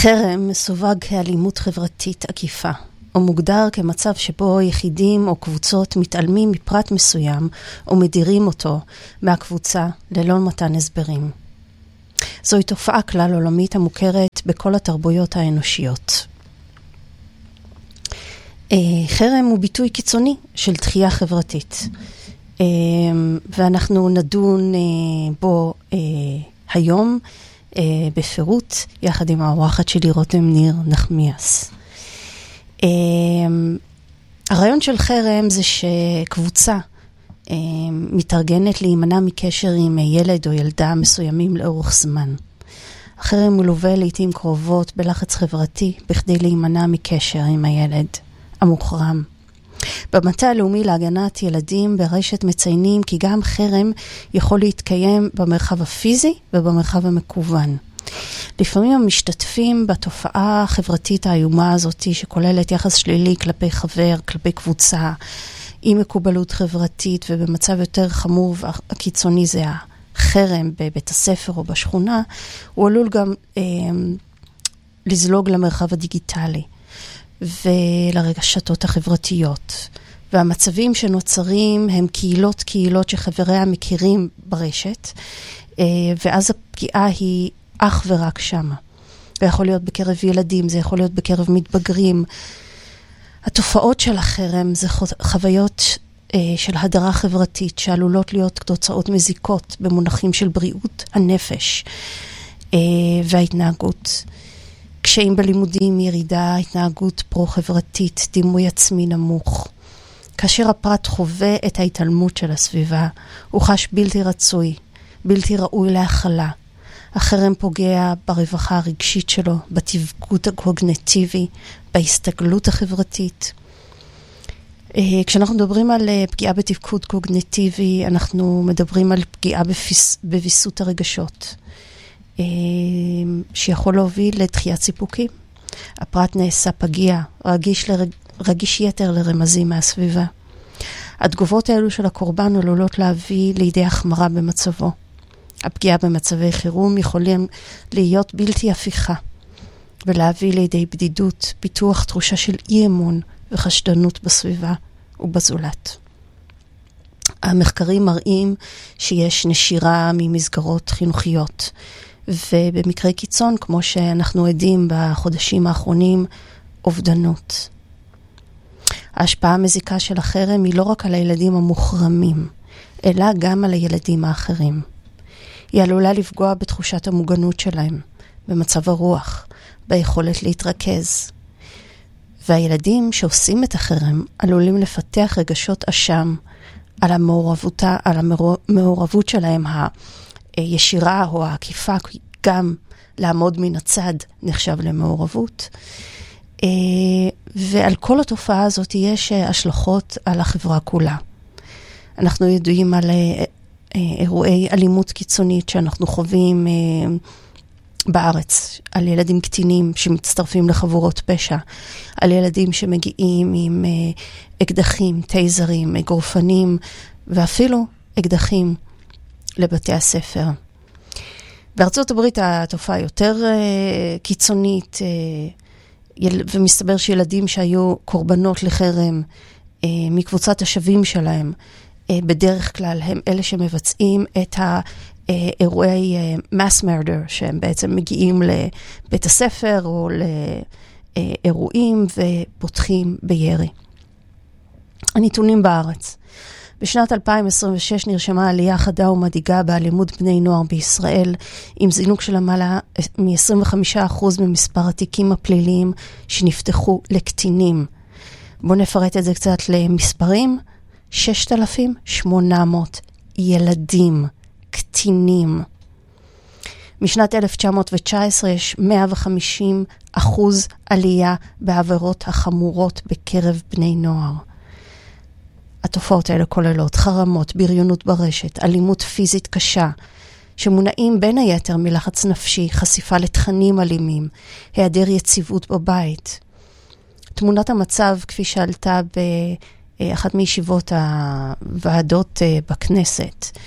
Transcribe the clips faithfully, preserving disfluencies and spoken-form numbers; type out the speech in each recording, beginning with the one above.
חרם מסווג כאלימות חברתית עקיפה, או מוגדר כמצב שבו יחידים או קבוצות מתעלמים מפרט מסוים או מדירים אותו מהקבוצה ללא מתן הסברים. זוהי תופעה כלל עולמית המוכרת בכל התרבויות האנושיות. חרם הוא ביטוי קיצוני של דחייה חברתית, ואנחנו נדון בו היום בפירוט יחד עם האורחת שלי רותם ניר נחמיאס. הרעיון של חרם זה שקבוצה מתארגנת להימנע מקשר עם ילד או ילדה מסוימים לאורך זמן. החרם מלווה לעתים קרובות בלחץ חברתי בכדי להימנע מקשר עם הילד המוחרם. במטה הלאומי להגנת ילדים ברשת מציינים כי גם חרם יכול להתקיים במרחב הפיזי ובמרחב המקוון. לפעמים המשתתפים בתופעה החברתית האיומה הזאת שכוללת יחס שלילי כלפי חבר, כלפי קבוצה, עם מקובלות חברתית ובמצב יותר חמור והקיצוני זה החרם בבית הספר או בשכונה, הוא עלול גם אה, לזלוג למרחב הדיגיטלי ולרגשתות החברתיות. והמצבים שנוצרים הם קהילות קהילות שחבריה מכירים ברשת, ואז הפגיעה היא אך ורק שמה. זה יכול להיות בקרב ילדים, זה יכול להיות בקרב מתבגרים. התופעות של החרם זה חוויות של הדרה חברתית שעלולות להיות תוצאות מזיקות במונחים של בריאות הנפש וההתנהגות. קשיים בלימודים, ירידה, התנהגות פרו-חברתית, דימוי עצמי נמוך. כאשר הפרט חווה את ההתעלמות של הסביבה, הוא חש בלתי רצוי, בלתי ראוי להכלה. החרם פוגע ברווחה הרגשית שלו, בתפקוד הקוגניטיבי, בהסתגלות החברתית. כשאנחנו מדברים על פגיעה בתפקוד קוגניטיבי, אנחנו מדברים על פגיעה בוויסות הרגשות. שיכול להוביל לדחיית סיפוקים. הפרט נעשה פגיע, רגיש, לרג... רגיש יתר לרמזים מהסביבה. התגובות האלו של הקורבן עלולות להביא לידי החמרה במצבו. הפגיעה במצבי חירום יכולים להיות בלתי הפיכה, ולהביא לידי בדידות, פיתוח תחושה של אי אמון וחשדנות בסביבה ובזולת. המחקרים מראים שיש נשירה ממסגרות חינוכיות, ובמקרי קיצון, כמו שאנחנו עדים בחודשים האחרונים, אובדנות. ההשפעה המזיקה של החרם היא לא רק על הילדים המוחרמים, אלא גם על הילדים האחרים. היא עלולה לפגוע בתחושת המוגנות שלהם, במצב הרוח, ביכולת להתרכז. והילדים שעושים את החרם עלולים לפתח רגשות אשם על המעורבות, על המעורבות שלהם הישירה או העקיפה, גם לעמוד מן הצד נחשב למעורבות. ועל כל התופעה הזאת יש השלכות על החברה כולה. אנחנו יודעים על אירועי אלימות קיצונית שאנחנו חווים בארץ, על ילדים קטינים שמצטרפים לחבורות פשע, על ילדים שמגיעים עם אקדחים, טייזרים, אגרופנים, ואפילו אקדחים לבתי הספר. בארצות הברית התופעה יותר קיצונית, ומסתבר שילדים שהיו קורבנות לחרם מקבוצת השווים שלהם, בדרך כלל הם אלה שמבצעים את האירועי mass murder, שהם בעצם מגיעים לבית הספר או לאירועים ופותחים בירי. הנתונים בארץ. בשנת אלפיים עשרים ושש נרשמה עלייה חדה ומדאיגה באלימות בני נוער בישראל, עם זינוק של למעלה מ-עשרים וחמישה אחוז ממספר התיקים הפליליים שנפתחו לקטינים. בואו נפרט את זה קצת למספרים. שישת אלפים ושמונה מאות ילדים, קטינים. משנת אלף תשע מאות תשע עשרה יש מאה וחמישים אחוז עלייה בעבירות החמורות בקרב בני נוער. התופעות האלה כוללות חרמות, בריונות ברשת, אלימות פיזית קשה, שמונעים בין היתר מלחץ נפשי, חשיפה לתכנים אלימים, היעדר יציבות בבית. תמונת המצב, כפי שעלתה באחת מישיבות הוועדות בכנסת,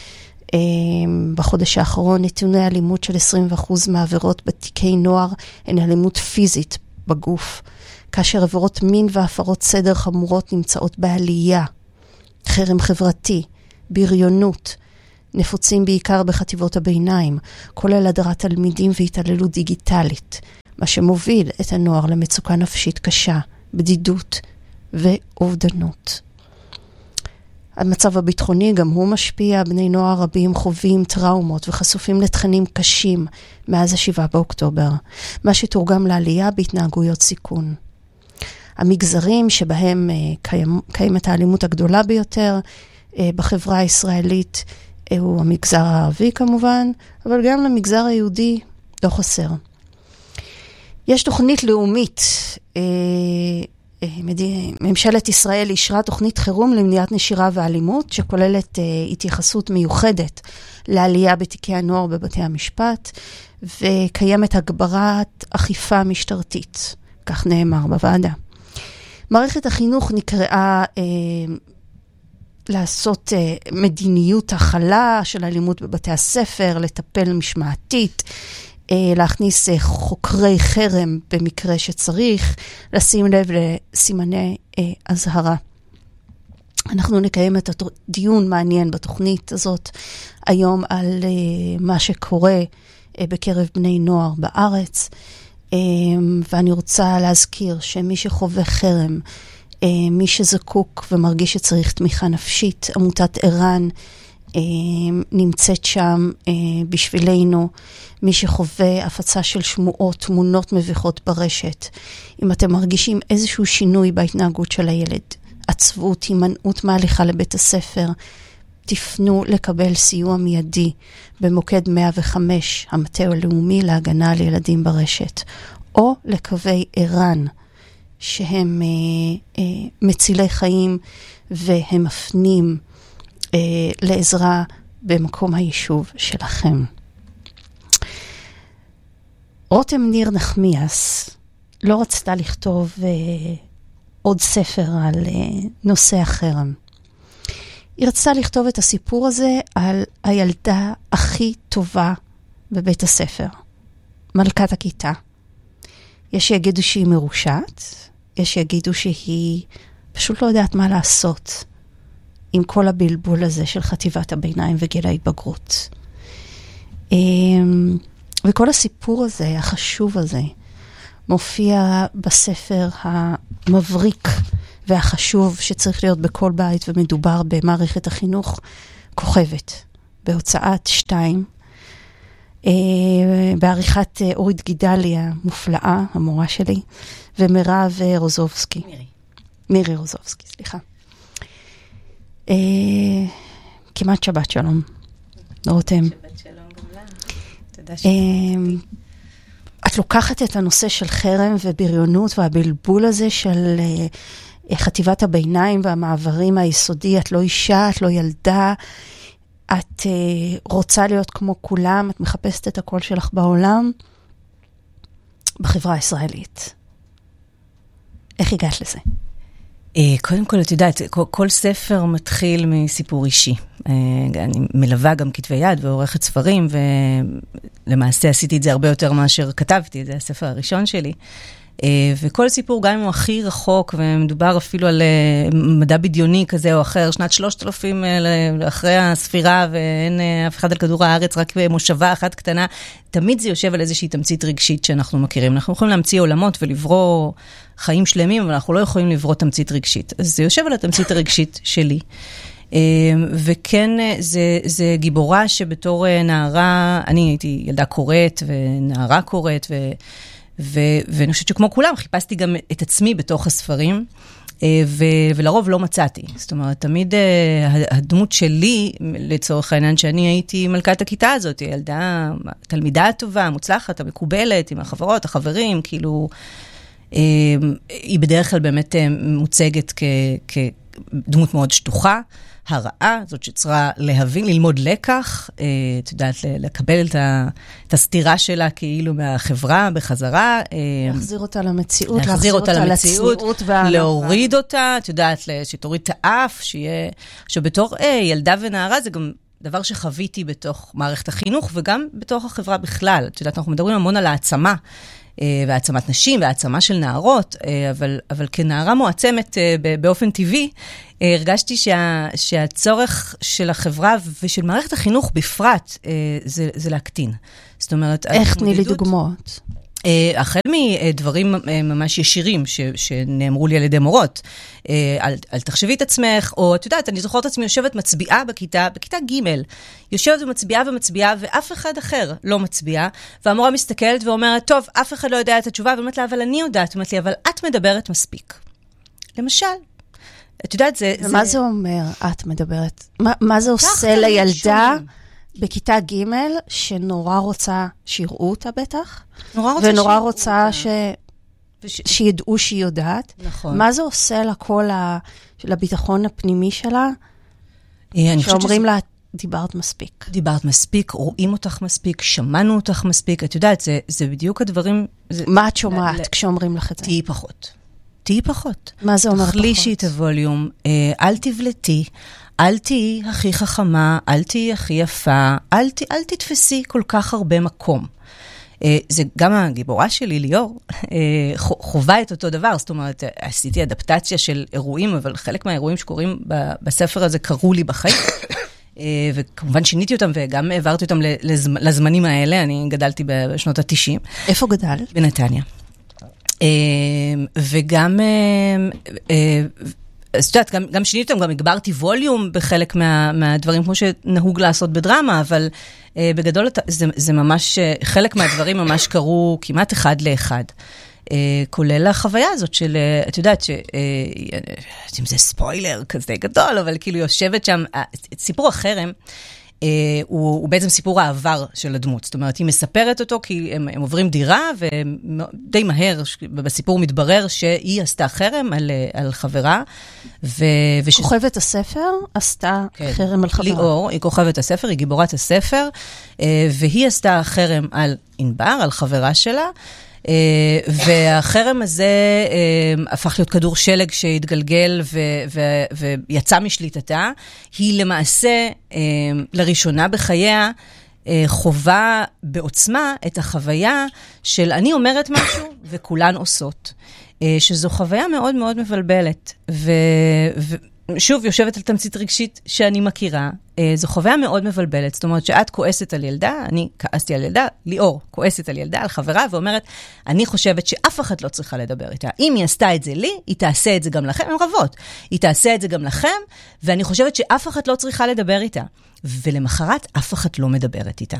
בחודש האחרון נתוני אלימות של עשרים אחוז מהעבירות בתיקי נוער הן אלימות פיזית בגוף, כאשר עבירות מין והפרות סדר חמורות נמצאות בעלייה. חרם חברתי, בריונות, נפוצים בעיקר בחטיבות הביניים, כולל הדרת תלמידים והתעללות דיגיטלית, מה שמוביל את הנוער למצוקה נפשית קשה, בדידות ואובדנות. המצב הביטחוני גם הוא משפיע, בני נוער רבים חווים טראומות וחשופים לתכנים קשים מאז השבעה באוקטובר, מה שתורגם לעלייה בהתנהגויות סיכון. המגזרים שבהם קיים, קיימת האלימות הגדולה ביותר בחברה הישראלית הוא המגזר הערבי כמובן, אבל גם למגזר היהודי לא חסר. יש תוכנית לאומית, ממשלת ישראל אישרה תוכנית חירום למניעת נשירה ואלימות, שכוללת התייחסות מיוחדת לעלייה בתיקי הנוער בבתי המשפט, וקיימת הגברת אכיפה משטרתית, כך נאמר בוועדה. מערכת החינוך נקראה אה, לעשות אה, מדיניות הכלה של אלימות בבתי הספר, לטפל משמעתית, אה, להכניס אה, חוקרי חרם במקרה שצריך, לשים לב לסימני אה, הזהרה. אנחנו נקיים את הדיון מעניין בתוכנית הזאת היום על אה, מה שקורה אה, בקרב בני נוער בארץ, ואני רוצה להזכיר שמי שחווה חרם, מי שזקוק ומרגיש שצריך תמיכה נפשית, עמותת ערן נמצאת שם בשבילנו, מי שחווה הפצה של שמועות, תמונות מביכות ברשת. אם אתם מרגישים איזשהו שינוי בהתנהגות של הילד, עצבות, הימנעות מהליכה לבית הספר, תפנו לקבל סיוע מיידי במוקד מאה וחמש, המטה הלאומי להגנה על ילדים ברשת, או לקווי ערן, שהם אה, אה, מצילי חיים, והם מפנים אה, לעזרה במקום היישוב שלכם. רותם ניר נחמיאס לא רצתה לכתוב אה, עוד ספר על אה, נושא החרם. היא רצתה לכתוב את הסיפור הזה על הילדה הכי טובה בבית הספר, מלכת הכיתה. יש שיגידו שהיא מרושעת, יש שיגידו שהיא פשוט לא יודעת מה לעשות עם כל הבלבול הזה של חטיבת הביניים וגיל ההתבגרות. וכל הסיפור הזה, החשוב הזה, מופיע בספר המבריק והחשוב שצריך להיות בכל בית, ומדובר במערכת החינוך כוכבת, בהוצאת שתיים, בעריכת אורית גידליה, מופלאה, המורה שלי, ומירב רוזובסקי. מירי. מירי רוזובסקי, סליחה. כמעט שבת שלום. רותם. שבת שלום גם לה. תודה שבאת. את לוקחת את הנושא של חרם ובריונות והבלבול הזה של חטיבת הביניים והמעברים היסודי. את לא אישה, את לא ילדה, את רוצה להיות כמו כולם, את מחפשת את הקול שלך בעולם, בחברה הישראלית. איך הגעת לזה? קודם כל, את יודעת, כל ספר מתחיל מסיפור אישי. אני מלווה גם כתבי יד ועורכת ספרים, ולמעשה עשיתי את זה הרבה יותר מאשר כתבתי, זה הספר הראשון שלי. וכל סיפור, גם אם הוא הכי רחוק, ומדובר אפילו על מדע בדיוני כזה או אחר, שנת שלושת אלפים אחרי הספירה, ואין אף אחד על כדור הארץ, רק במושבה אחת קטנה, תמיד זה יושב על איזושהי תמצית רגשית שאנחנו מכירים. אנחנו יכולים להמציא עולמות ולברוא חיים שלמים, אבל אנחנו לא יכולים לברוא תמצית רגשית. אז זה יושב על התמצית הרגשית שלי. וכן, זה, זה גיבורה שבתור נערה, אני הייתי ילדה קוראת ונערה קוראת, ו... ו- ואני חושבת שכמו כולם, חיפשתי גם את עצמי בתוך הספרים, ו- ולרוב לא מצאתי. זאת אומרת, תמיד הדמות שלי, לצורך העניין שאני הייתי מלכת הכיתה הזאת, ילדה, תלמידה טובה, מוצלחת, המקובלת, עם החברות, החברים, כאילו, היא בדרך כלל באמת מוצגת כ- כדמות מאוד שטוחה, הרעה, זאת שצריכה להבין, ללמוד לקח, את יודעת, לקבל את הסתירה שלה כאילו מהחברה בחזרה. להחזיר אותה למציאות, להחזיר אותה למציאות, להוריד אותה, את יודעת, שתוריד את האף, שיהיה, שבתור ילדה ונערה זה גם דבר שחוויתי בתוך מערכת החינוך, וגם בתוך החברה בכלל. את יודעת, אנחנו מדברים המון על העצמה, והעצמת נשים, והעצמה של נערות, אבל, אבל כנערה מועצמת באופן טבעי, הרגשתי שה, שהצורך של החברה ושל מערכת החינוך בפרט, זה, זה להקטין. זאת אומרת, איך תני לי דוגמאות? החל מדברים ממש ישירים ש, שנאמרו לי על ידי מורות, על, על תחשבי את עצמך, או את יודעת, אני זוכרת את עצמי יושבת מצביעה בכיתה, בכיתה ג' יושבת ומצביעה ומצביעה, ואף אחד אחר לא מצביע, והמורה מסתכלת ואומרת, טוב, אף אחד לא יודע את התשובה, ואומרת לה, אבל אני יודעת, אומרת לי, אבל את מדברת מספיק. למשל, את יודעת, זה... ומה זה, זה אומר, את מדברת? מה, מה זה עושה לילדה שונים. בכיתה ג' שנורא רוצה שיראו אותה בטח? נורא רוצה ונורא רוצה ש... וש... שידעו שהיא יודעת. נכון. מה זה עושה לכל ה... לביטחון הפנימי שלה? שאומרים שזה... לה, דיברת מספיק. דיברת מספיק, רואים אותך מספיק, שמענו אותך מספיק. את יודעת, זה, זה בדיוק הדברים... זה... מה את שומעת ל... כשאומרים לך את זה? תהי פחות. תהי פחות. מה זה אומר פחות? תחלישי את הווליום, אל תבלטי, אל תהי הכי חכמה, אל תהי הכי יפה, אל, ת, אל תתפסי כל כך הרבה מקום. זה גם הגיבורה שלי, ליאור, חובה את אותו דבר, זאת אומרת, עשיתי אדפטציה של אירועים, אבל חלק מהאירועים שקורים בספר הזה קרו לי בחיים, וכמובן שיניתי אותם וגם העברתי אותם לזמנים האלה, אני גדלתי בשנות ה-תשעים. איפה גדלת? בנתניה. וגם... אז את יודעת, גם, גם שיניתי אותם, גם הגברתי ווליום בחלק מה, מהדברים, כמו שנהוג לעשות בדרמה, אבל אה, בגדול זה, זה ממש, חלק מהדברים ממש קרו כמעט אחד לאחד. אה, כולל החוויה הזאת של, את יודעת, ש, אה, אם זה ספוילר כזה גדול, אבל כאילו יושבת שם, סיפור החרם, Uh, הוא, הוא בעצם סיפור העבר של הדמות. זאת אומרת, היא מספרת אותו כי הם, הם עוברים דירה, ודי מהר בסיפור מתברר שהיא עשתה חרם על, על חברה. ו, וש... כוכבת הספר עשתה כן. חרם על חברה. ליאור, היא כוכבת הספר, היא גיבורת הספר, uh, והיא עשתה חרם על ענבר, על חברה שלה, Uh, והחרם הזה uh, הפך להיות כדור שלג שהתגלגל ו- ו- ויצא משליטתה. היא למעשה, uh, לראשונה בחייה, uh, חובה בעוצמה את החוויה של אני אומרת משהו וכולן עושות. Uh, שזו חוויה מאוד מאוד מבלבלת. ו... ו- שוב, יושבת על תמצית רגשית שאני מכירה, זו חוויה מאוד מבלבלת, זאת אומרת שאת כועסת על ילדה, אני כעסתי על ילדה, ליאור כועסת על ילדה, על חברה, ואומרת, אני חושבת שאף אחד לא צריכה לדבר איתה. אם היא עשתה את זה לי, היא תעשה את זה גם לכם, הן רבות. היא תעשה את זה גם לכם, ואני חושבת שאף אחד לא צריכה לדבר איתה. ולמחרת, אף אחד לא מדברת איתה.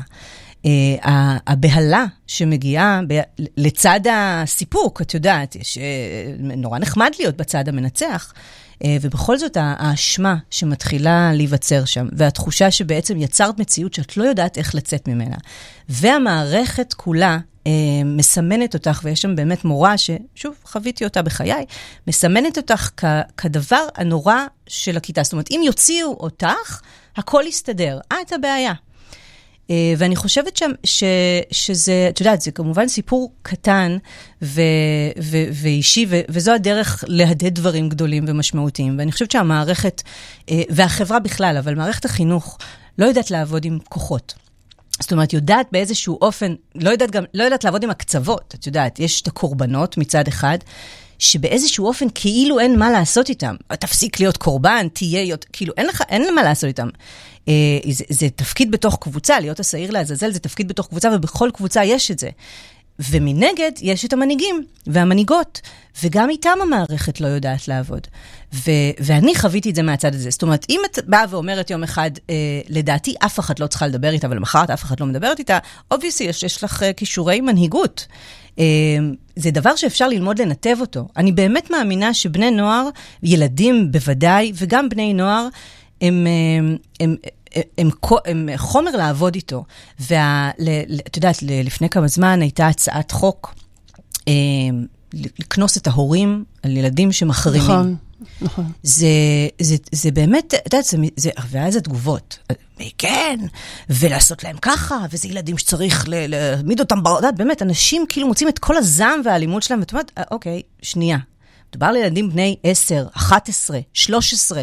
הבהלה שמגיעה לצד הסיפוק, את יודעת, יש נורא נחמד להיות בצד המנצח, ובכל זאת האשמה שמתחילה להיווצר שם, והתחושה שבעצם יצרת מציאות שאת לא יודעת איך לצאת ממנה. והמערכת כולה מסמנת אותך, ויש שם באמת מורה ששוב חוויתי אותה בחיי, מסמנת אותך כ- כדבר הנורא של הכיתה. זאת אומרת, אם יוציאו אותך, הכל יסתדר. אה, את הבעיה. ואני חושבת שם ש, שזה, את יודעת, זה כמובן סיפור קטן ו, ו, ואישי, ו, וזו הדרך להדהד דברים גדולים ומשמעותיים. ואני חושבת שהמערכת, והחברה בכלל, אבל מערכת החינוך, לא יודעת לעבוד עם כוחות. זאת אומרת, יודעת באיזשהו אופן, לא יודעת גם, לא יודעת לעבוד עם הקצוות. את יודעת, יש את הקורבנות מצד אחד, שבאיזשהו אופן כאילו אין מה לעשות איתם. תפסיק להיות קורבן, תהיה, כאילו אין לך, אין מה לעשות איתם. זה, זה תפקיד בתוך קבוצה, להיות השעיר לעזאזל, זה תפקיד בתוך קבוצה, ובכל קבוצה יש את זה. ומנגד יש את המנהיגים והמנהיגות, וגם איתם המערכת לא יודעת לעבוד. ו- ואני חוויתי את זה מהצד הזה. זאת אומרת, אם את באה ואומרת יום אחד, אה, לדעתי אף אחד לא צריכה לדבר איתה, אבל למחרת אף אחד לא מדברת איתה, obviously יש, יש לך אה, כישורי מנהיגות. אה, זה דבר שאפשר ללמוד לנתב אותו. אני באמת מאמינה שבני נוער, ילדים בוודאי, וגם בני נוער, הם... הם, הם הם, הם חומר לעבוד איתו. ואת יודעת, לפני כמה זמן הייתה הצעת חוק אה, לקנוס את ההורים על ילדים שמחרימים. נכון, נכון. זה, זה, זה באמת, את יודעת, זה, זה, ואז זה תגובות. כן, ולעשות להם ככה, וזה ילדים שצריך להעמיד אותם ברדעת. באמת, אנשים כאילו מוצאים את כל הזעם והאלימות שלהם, ואת אומרת, אוקיי, שנייה. מדובר לילדים בני עשר, אחת עשרה, שלוש עשרה,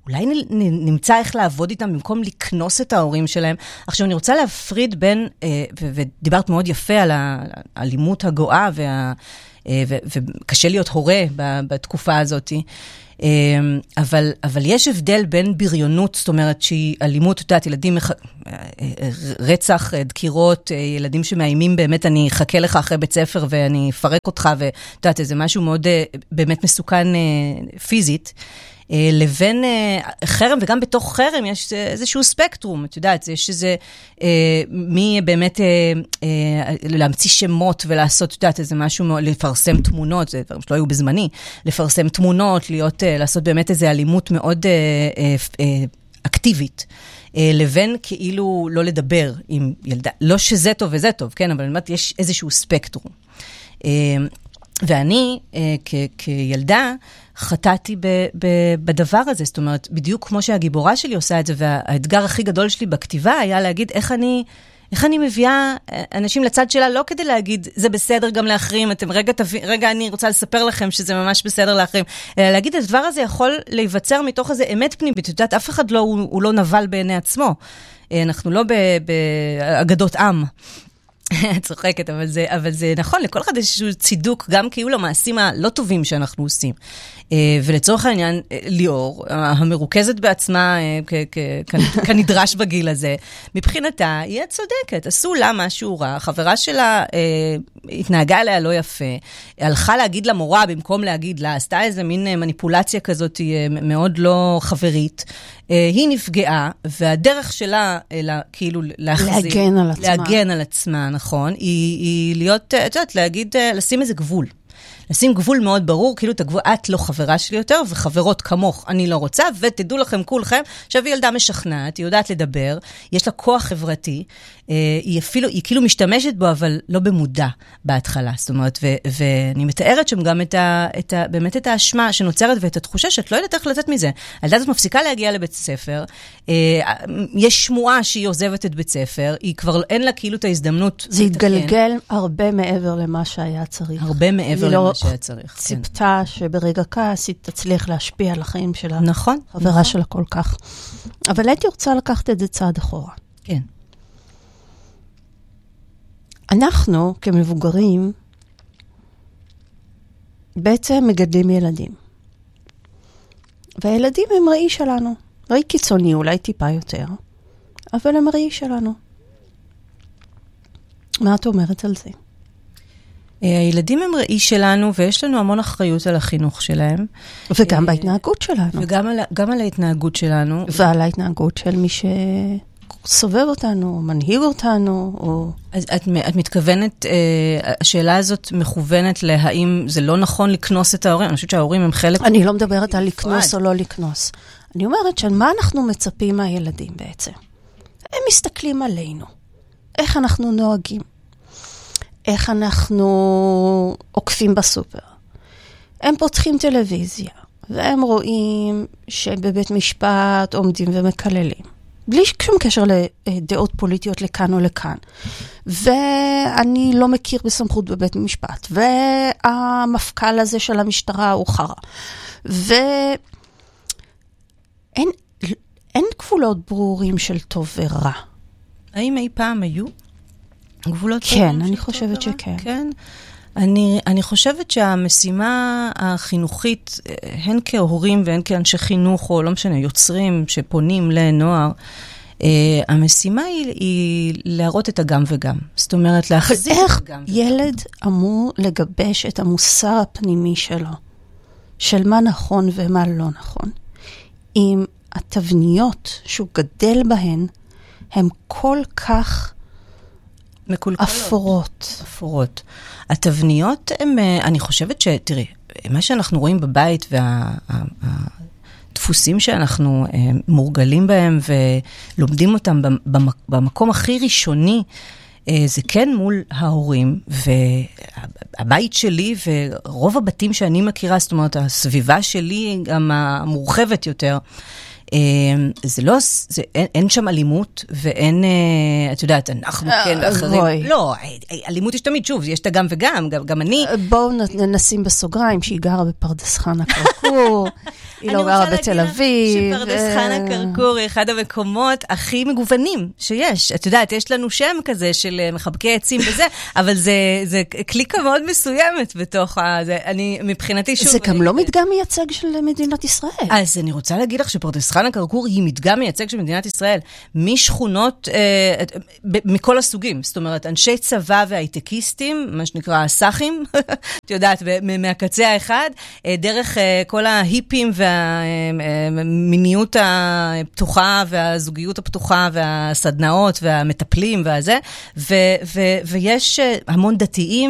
אולי נמצא איך לעבוד איתם במקום לקנוס את ההורים שלהם. עכשיו, אני רוצה להפריד בין, ודיברת מאוד יפה על האלימות הגואה, וקשה להיות הורה בתקופה הזאת, אבל, אבל יש הבדל בין בריונות, זאת אומרת שהיא אלימות, יודעת, ילדים, רצח, דקירות, ילדים שמאיימים באמת, אני אחכה לך אחרי בית ספר ואני אפרק אותך, ויודעת, זה משהו מאוד באמת מסוכן פיזית, לבין חרם, וגם בתוך חרם יש איזשהו ספקטרום, את יודעת, יש איזה, מי באמת להמציא שמות ולעשות, את יודעת, איזה משהו, לפרסם תמונות, זה דברים שלא היו בזמני, לפרסם תמונות, להיות, לעשות באמת איזו אלימות מאוד אקטיבית, לבין כאילו לא לדבר עם ילדה, לא שזה טוב וזה טוב, כן, אבל באמת יש איזשהו ספקטרום. ואני, כילדה, חטאתי בדבר הזה, זאת אומרת, בדיוק כמו שהגיבורה שלי עושה את זה, והאתגר הכי גדול שלי בכתיבה היה להגיד איך אני, איך אני מביאה אנשים לצד שלה, לא כדי להגיד, זה בסדר גם לאחרים, אתם רגע, רגע אני רוצה לספר לכם שזה ממש בסדר לאחרים, אלא להגיד, הדבר הזה יכול להיווצר מתוך איזה אמת פנימית, את יודעת, אף אחד לא, הוא, הוא לא נבל בעיני עצמו, אנחנו לא באגדות עם, צוחקת, אבל זה, אבל זה נכון, לכל אחד יש איזשהו צידוק, גם כאילו למעשים הלא טובים שאנחנו עושים. ולצורך העניין, ליאור, המרוכזת בעצמה כנדרש בגיל הזה, מבחינתה, היא צודקת, עשו לה משהו רע, החברה שלה התנהגה אליה לא יפה, הלכה להגיד למורה במקום להגיד לה, עשתה איזה מין מניפולציה כזאת מאוד לא חברית, היא נפגעה, והדרך שלה, כאילו, להגן על עצמה. להגן על עצמה, נכון, היא, היא להיות, את יודעת, להגיד, לשים איזה גבול. לשים גבול מאוד ברור, כאילו את הגבול, את לא חברה שלי יותר, וחברות כמוך אני לא רוצה, ותדעו לכם כולכם, עכשיו היא ילדה משכנעת, היא יודעת לדבר, יש לה כוח חברתי, היא אפילו, היא כאילו משתמשת בו, אבל לא במודע בהתחלה, זאת אומרת, ו, ואני מתארת שם גם את ה, את ה, באמת את האשמה שנוצרת, ואת התחושה שאת לא יודעת איך לצאת מזה. הילדה הזאת מפסיקה להגיע לבית ספר, יש שמועה שהיא עוזבת את בית ספר, היא כבר אין לה כאילו את ההזדמנות. זה התגלגל הרבה מעבר למה שהיה צריך. הרבה מעבר למה שהיה צריך. ציפתה שברגע כעס היא תצליח להשפיע על החיים שלה. נכון. חברה שלה כל כך. אבל הייתי רוצה לקחת את זה צעד אחורה. כן. אנחנו, כמבוגרים, בעצם מגדלים ילדים. והילדים הם ראי שלנו. ראי קיצוני, אולי טיפה יותר, אבל הם ראי שלנו. מה את אומרת על זה? הילדים הם ראי שלנו, ויש לנו המון אחריות על החינוך שלהם. וגם בהתנהגות שלנו. וגם על, גם על ההתנהגות שלנו. ועל ההתנהגות של מי שסובב אותנו, מנהיג אותנו. או... אז את, את מתכוונת, השאלה הזאת מכוונת להאם זה לא נכון לקנוס את ההורים? אני חושבת שההורים הם חלק... אני לא מדברת על לקנוס או לא לקנוס. אני אומרת שמה אנחנו מצפים מהילדים בעצם? הם מסתכלים עלינו. איך אנחנו נוהגים? איך אנחנו עוקפים בסופר. הם פותחים טלוויזיה, והם רואים שבבית משפט עומדים ומקללים. בלי שום קשר לדעות פוליטיות לכאן או לכאן. ואני לא מכיר בסמכות בבית משפט. והמפכ"ל הזה של המשטרה הוא חרא. ואין אין גבולות ברורים של טוב ורע. האם אי פעם היו? גבולות כן, אני חושבת שכן. כן. אני, אני חושבת שהמשימה החינוכית, הן כהורים והן כאנשי חינוך, או לא משנה, יוצרים שפונים לנוער, המשימה היא, היא להראות את הגם וגם. זאת אומרת, להחזיק את הגם וגם. איך ילד אמור לגבש את המוסר הפנימי שלו, של מה נכון ומה לא נכון, אם התבניות שהוא גדל בהן, הן כל כך מקולקלות. אפורות. אפורות. התבניות הן, אני חושבת ש, תראי, מה שאנחנו רואים בבית והדפוסים שאנחנו מורגלים בהם ולומדים אותם במקום הכי ראשוני, זה כן מול ההורים, והבית שלי ורוב הבתים שאני מכירה, זאת אומרת, הסביבה שלי גם המורחבת יותר, זה לא, זה, אין, אין שם אלימות, ואין, את יודעת, אנחנו כן, אחרים. לא, אלימות יש תמיד, שוב, יש את הגם וגם, גם, גם אני. בואו נשים בסוגריים שהיא גרה בפרדס חנה כרכור. היא לא גרה בתל אביב. שפרדס חנה כרכור היא אחד המקומות הכי מגוונים שיש. את יודעת, יש לנו שם כזה של מחבקי עצים וזה, אבל זה קליקה מאוד מסוימת בתוך ה... אני, מבחינתי שוב... זה גם לא מדגם מייצג של מדינת ישראל. אז אני רוצה להגיד לך שפרדס חנה כרכור היא מדגם מייצג של מדינת ישראל. משכונות, מכל הסוגים. זאת אומרת, אנשי צבא והייטקיסטים, מה שנקרא הסאחים, את יודעת, מהקצה האחד, דרך כל ההיפים והמיניות הפתוחה והזוגיות הפתוחה והסדנאות והמטפלים והזה, ויש המון דתיים,